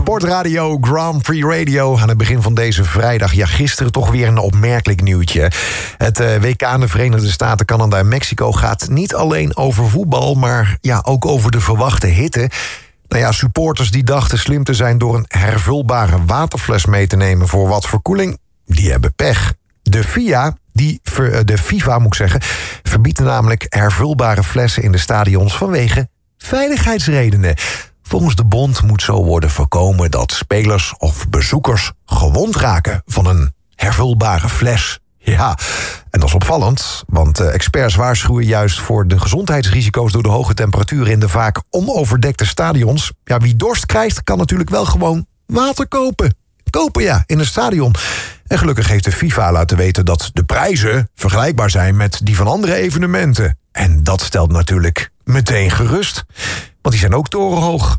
Sportradio, Grand Prix Radio. Aan het begin van deze vrijdag. Ja, gisteren toch weer een opmerkelijk nieuwtje. Het WK in de Verenigde Staten, Canada en Mexico gaat niet alleen over voetbal, maar ja, ook over de verwachte hitte. Nou ja, supporters die dachten slim te zijn door een hervulbare waterfles mee te nemen voor wat verkoeling, die hebben pech. De FIFA moet ik zeggen, verbiedt namelijk hervulbare flessen in de stadions vanwege veiligheidsredenen. Volgens de bond moet zo worden voorkomen dat spelers of bezoekers gewond raken van een hervulbare fles. Ja, en dat is opvallend, want experts waarschuwen juist voor de gezondheidsrisico's door de hoge temperaturen in de vaak onoverdekte stadions. Ja, wie dorst krijgt, kan natuurlijk wel gewoon water kopen. In een stadion. En gelukkig heeft de FIFA laten weten dat de prijzen vergelijkbaar zijn met die van andere evenementen. En dat stelt natuurlijk meteen gerust, want die zijn ook torenhoog.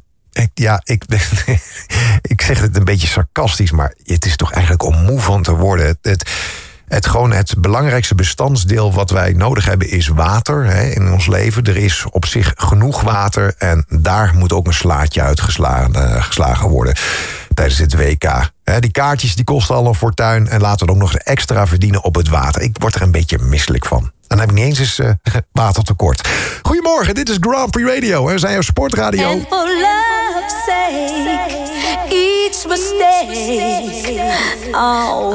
Ik zeg het een beetje sarcastisch, maar het is toch eigenlijk om moe van te worden. Het belangrijkste bestandsdeel wat wij nodig hebben is water in ons leven. Er is op zich genoeg water en daar moet ook een slaatje uitgeslagen worden tijdens dit WK. Die kaartjes die kosten al een fortuin en laten we ook nog extra verdienen op het water. Ik word er een beetje misselijk van. En dan heb ik niet eens watertekort. Goedemorgen, dit is Grand Prix Radio. We zijn jouw sportradio. And for love's sake, each mistake, oh.